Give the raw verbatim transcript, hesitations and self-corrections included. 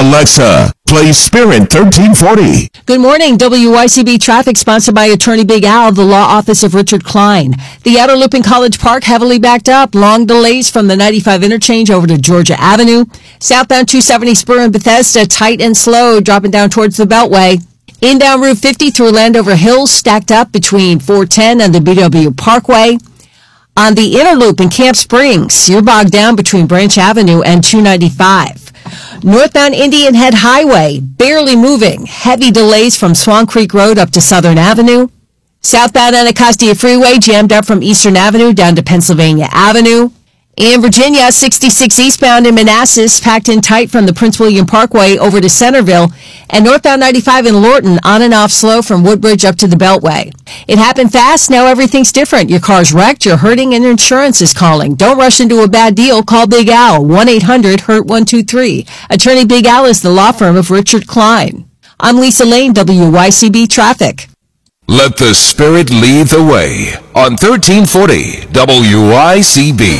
Alexa, play Spirit thirteen forty. Good morning. W Y C B traffic sponsored by Attorney Big Al, the law office of Richard Klein. The outer loop in College Park heavily backed up. Long delays from the ninety-five interchange over to Georgia Avenue. Southbound two seventy spur in Bethesda, tight and slow, dropping down towards the Beltway. Inbound Route fifty through Landover Hills, stacked up between four ten and the B W Parkway. On the inner loop in Camp Springs, you're bogged down between Branch Avenue and two ninety-five. Northbound Indian Head Highway, barely moving. Heavy delays from Swan Creek Road up to Southern Avenue. Southbound Anacostia Freeway jammed up from Eastern Avenue down to Pennsylvania Avenue. In Virginia, sixty-six eastbound in Manassas, packed in tight from the Prince William Parkway over to Centerville, and northbound ninety-five in Lorton, on and off slow from Woodbridge up to the Beltway. It happened fast, now everything's different. Your car's wrecked, you're hurting, and your insurance is calling. Don't rush into a bad deal, call Big Al, one eight hundred hurt one two three. Attorney Big Al is the law firm of Richard Klein. I'm Lisa Lane, W Y C B Traffic. Let the Spirit lead the way on thirteen forty W Y C B.